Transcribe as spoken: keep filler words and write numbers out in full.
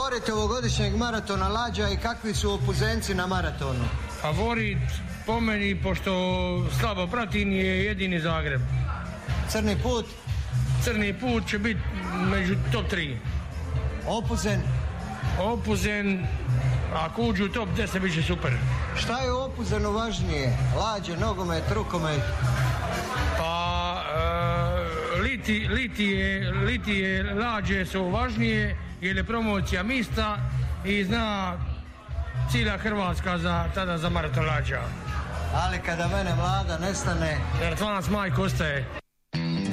favorit ovogodišnjeg maratona Lađa i kakvi su opuzenci na maratonu? Favorit po meni, pošto slabo pratim, je jedini Zagreb. Crni put? Crni put će biti među top tri. Opuzen? Opuzen, ako uđu u top deset, bit će super. Šta je u Opuzenu važnije? Lađe, nogomet, rukomet? Pa, e, liti, litije, litije, Lađe su važnije jer je promocija mista i zna cijela Hrvatska za, tada za maraton Lađa. Ali kada mene mlada nestane... Jer tvans majko ostaje.